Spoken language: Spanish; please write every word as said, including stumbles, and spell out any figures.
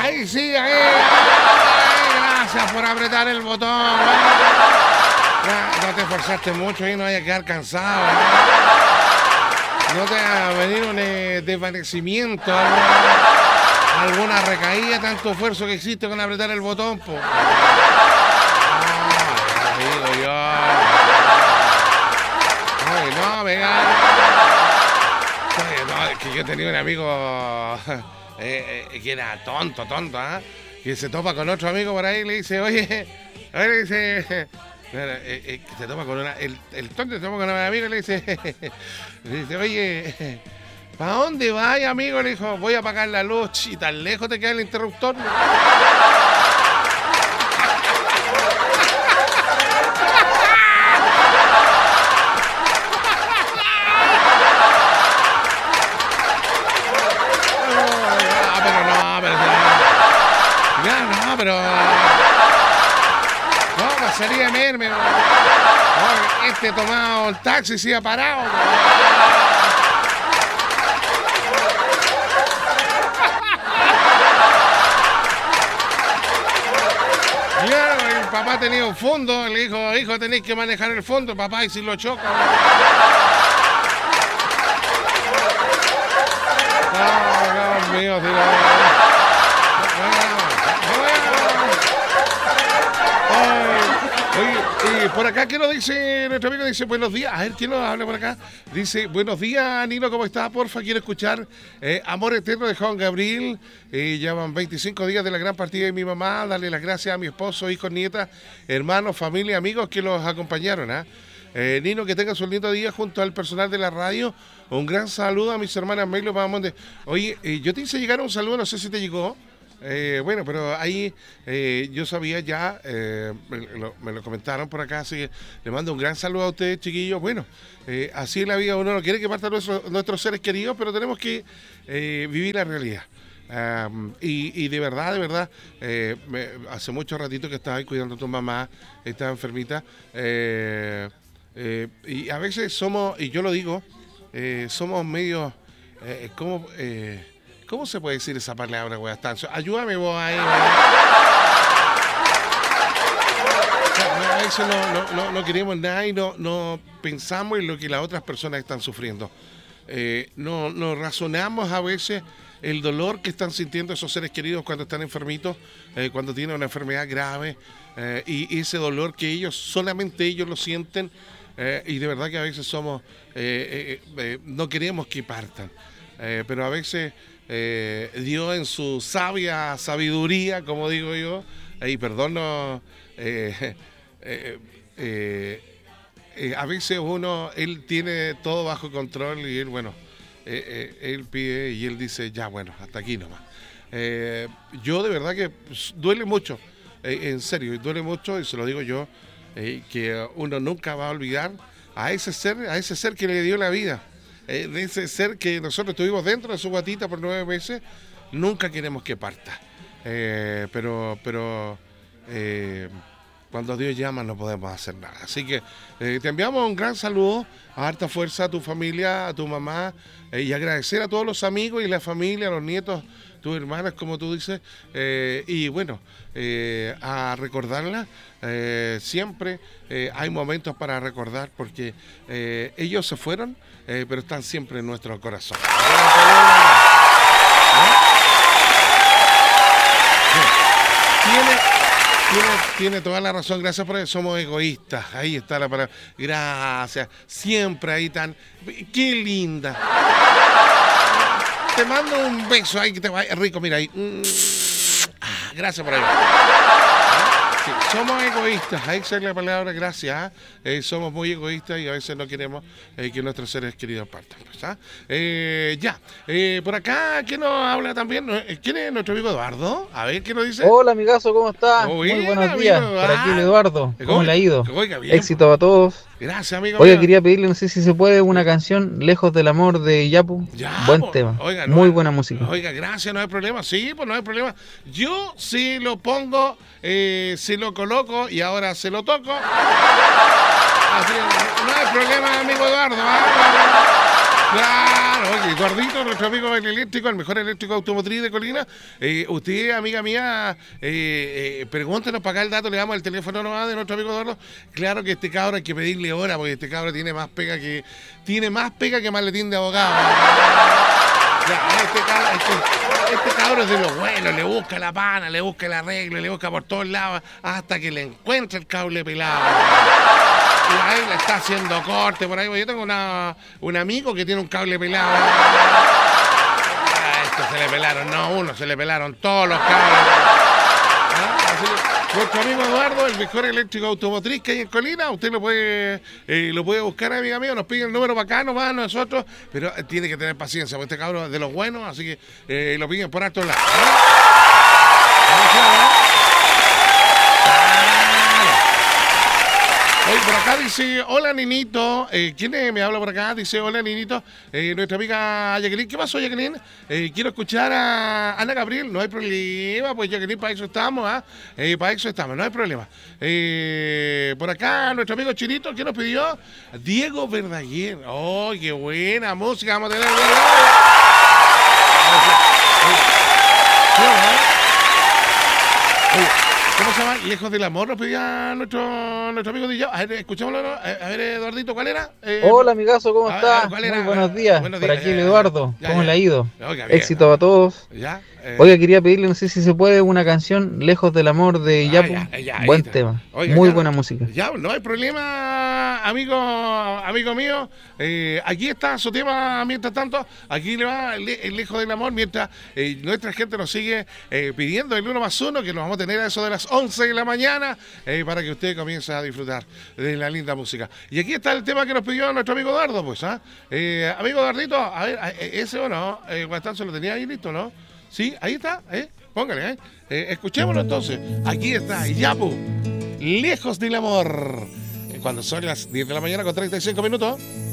Ahí sí, ahí. Ay, gracias por apretar el botón. No, no te esforzaste mucho y no vayas a quedar cansado. No, no te va a venir un eh, desvanecimiento, alguna, alguna recaída, tanto esfuerzo que existe con apretar el botón. Po. Ay, digo yo. Ay, no, venga. Ay, no, es que yo tenía un amigo eh, eh, que era tonto, tonto, ¿ah? ¿eh? Que se topa con otro amigo por ahí y le dice, oye, a ver, le dice, eh, eh, que se topa con una, el, el tonto se topa con un amigo y le dice, le dice, oye, ¿para dónde vas, amigo? Le dijo, voy a apagar la luz. ¿Y tan lejos te queda el interruptor? Pero no, pasaría merme. No, este tomado el taxi se iba parado. Claro, el papá tenía un fondo, le dijo, hijo, tenéis que manejar el fondo, papá, y si lo choca. No, Dios mío, si lo... Oye, por acá, ¿qué nos dice nuestro amigo? Dice, buenos días. A ver, ¿quién nos habla por acá? Dice, buenos días, Nino, ¿cómo estás? Porfa, quiero escuchar eh, Amor Eterno de Juan Gabriel. Eh, llevan veinticinco días de la gran partida de mi mamá. Darle las gracias a mi esposo, hijos, nietas, hermanos, familia, amigos que los acompañaron. ¿eh? Eh, Nino, que tengas un lindo día junto al personal de la radio. Un gran saludo a mis hermanas Melo Pavamonte. Oye, eh, yo te hice llegar un saludo, no sé si te llegó. Eh, bueno, pero ahí eh, yo sabía ya, eh, me, lo, me lo comentaron por acá, así que le mando un gran saludo a ustedes, chiquillos. Bueno, eh, así en la vida uno no quiere que partan nuestro, nuestros seres queridos, pero tenemos que eh, vivir la realidad. Um, y, y de verdad, de verdad, eh, me, hace mucho ratito que estaba ahí cuidando a tu mamá, estaba enfermita, eh, eh, y a veces somos, y yo lo digo, eh, somos medio, eh, como... Eh, ¿Cómo se puede decir esa palabra, güey? Ayúdame vos ahí, güey. A veces no, no, no, no queremos nada y no, no pensamos en lo que las otras personas están sufriendo. Eh, no, no razonamos a veces el dolor que están sintiendo esos seres queridos cuando están enfermitos, eh, cuando tienen una enfermedad grave, eh, y ese dolor que ellos, solamente ellos lo sienten, eh, y de verdad que a veces somos, eh, eh, eh, no queremos que partan, eh, pero a veces... Eh, Dios en su sabia sabiduría, como digo yo, y perdón, no, eh, eh, eh, eh, a veces uno, él tiene todo bajo control y él, bueno, eh, eh, él pide y él dice, ya, bueno, hasta aquí nomás. Eh, yo de verdad que duele mucho, eh, en serio, duele mucho, y se lo digo yo, eh, que uno nunca va a olvidar a ese ser, a ese ser que le dio la vida. Eh, de ese ser que nosotros estuvimos dentro de su guatita por nueve meses, nunca queremos que parta. Eh, pero pero eh, cuando Dios llama no podemos hacer nada. Así que eh, te enviamos un gran saludo, a harta fuerza a tu familia, a tu mamá, eh, y agradecer a todos los amigos y la familia, a los nietos, tus hermanas, como tú dices, eh, y bueno, eh, a recordarla. Eh, siempre eh, hay momentos para recordar porque eh, ellos se fueron, eh, pero están siempre en nuestro corazón. Tiene, tiene, tiene toda la razón, gracias por eso, somos egoístas, ahí está la palabra, gracias, siempre ahí tan, qué linda. Te mando un beso ahí que te vaya rico, mira ahí. Ah, gracias por ahí. Sí, somos egoístas, ahí es la palabra, gracias. Eh, somos muy egoístas y a veces no queremos eh, que nuestros seres queridos partan. Pues, ¿ah? eh, ya, eh, por acá, ¿quién nos habla también? ¿Quién es nuestro amigo Eduardo? A ver, ¿qué nos dice? Hola, amigazo, ¿cómo estás? Oh, muy bien, buenos días, amigo. por aquí el Ah, Eduardo. ¿Cómo oiga, le ha ido? oiga, bien, Éxito a todos. Gracias, amigo. Oiga, mío. quería pedirle, no sé si se puede, una canción, Lejos del Amor de Yapu. Ya, Buen po, tema, oiga, no muy hay- buena música. Oiga, gracias, no hay problema. Sí, pues no hay problema. Yo sí lo pongo, eh, sí lo coloco y ahora se lo toco. Así, no hay problema, amigo Eduardo. ¿ah? Claro, oye, Eduardito, nuestro amigo el eléctrico, el mejor eléctrico automotriz de Colina. Eh, usted, amiga mía, eh, eh, pregúntenos para acá el dato, le damos el teléfono nomás de nuestro amigo Eduardo. Claro que este cabro hay que pedirle hora, porque este cabro tiene más pega que tiene más pega que maletín de abogado. Ya, este, cabro, este, este cabro es de lo bueno, le busca la pana, le busca el arreglo, le busca por todos lados, hasta que le encuentra el cable pelado. Y ahí le está haciendo corte por ahí. Yo tengo una, un amigo que tiene un cable pelado. A esto se le pelaron, no uno, se le pelaron todos los cables. ¿Ah? Así que, nuestro amigo Eduardo, el mejor eléctrico automotriz que hay en Colina, usted lo puede eh, lo puede buscar, amiga mía, nos pide el número para acá, nomás a nosotros, pero eh, tiene que tener paciencia, porque este cabrón es de los buenos, así que eh, lo piden por altos lados. Oye, por acá dice, hola Ninito, eh, ¿quién es? Me habla por acá? Dice, hola Ninito, eh, nuestra amiga Jacqueline. ¿Qué pasó, Jacqueline? Eh, quiero escuchar a Ana Gabriel, no hay problema, pues Jacqueline, para eso estamos, ¿ah? ¿eh? Eh, para eso estamos, no hay problema. Eh, por acá, nuestro amigo Chinito, ¿quién nos pidió? Diego Verdaguer. ¡Oh, qué buena música vamos a tener! Oye, ¿cómo se llama? Lejos del amor nos pedía nuestro, nuestro amigo D J. A ver, escuchémoslo, ¿no? A ver, Eduardito, ¿cuál era? Eh, Hola, amigazo, ¿cómo a- está? a- ¿cuál era? Muy buenos días. Buenos Por días, aquí ya, el ya, Eduardo. ya, ¿Cómo ya. le ha ido? Oiga, bien. Éxito a todos. ¿Ya? Eh, Oiga, quería pedirle, no sé si se puede, una canción Lejos del amor de ah, Yapu. ya, ya, ahí Buen está. tema. Oiga, Muy ya. buena música. Ya, no hay problema, amigo, amigo mío. Eh, aquí está su tema, mientras tanto. Aquí le va el, el lejos del amor, mientras eh, nuestra gente nos sigue eh, pidiendo el uno más uno, que nos vamos a tener a eso de las once de la mañana, eh, para que usted comience a disfrutar de la linda música. Y aquí está el tema que nos pidió nuestro amigo Eduardo, pues, ¿ah? Eh, amigo Eduardito, a ver, eh, ese o no, eh, Guastán se lo tenía ahí listo, ¿no? Sí, ahí está, ¿eh? Póngale, ¿eh? Eh, escuchémoslo entonces. Aquí está, Yapu, lejos del amor. Eh, Cuando son las diez de la mañana con treinta y cinco minutos.